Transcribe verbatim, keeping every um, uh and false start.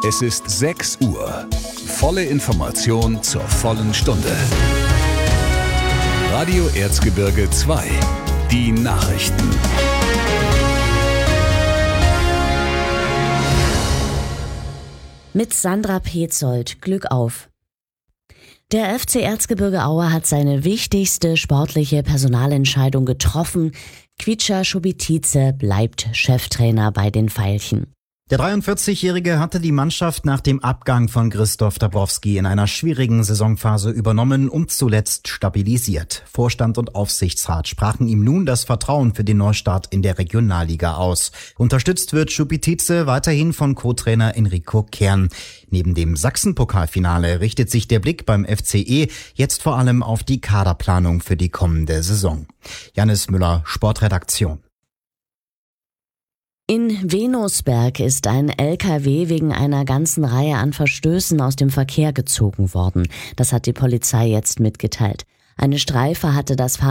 Es ist sechs Uhr. Volle Information zur vollen Stunde. Radio Erzgebirge zwei. Die Nachrichten. Mit Sandra Petzold. Glück auf! Der F C Erzgebirge Aue hat seine wichtigste sportliche Personalentscheidung getroffen. Kvicha Šubitice bleibt Cheftrainer bei den Veilchen. Der dreiundvierzigjährige hatte die Mannschaft nach dem Abgang von Christoph Dabrowski in einer schwierigen Saisonphase übernommen und zuletzt stabilisiert. Vorstand und Aufsichtsrat sprachen ihm nun das Vertrauen für den Neustart in der Regionalliga aus. Unterstützt wird Šubitice weiterhin von Co-Trainer Enrico Kern. Neben dem Sachsenpokalfinale richtet sich der Blick beim F C E jetzt vor allem auf die Kaderplanung für die kommende Saison. Janis Müller, Sportredaktion. In Venusberg ist ein L K W wegen einer ganzen Reihe an Verstößen aus dem Verkehr gezogen worden. Das hat die Polizei jetzt mitgeteilt. Eine Streife hatte das Fahrzeug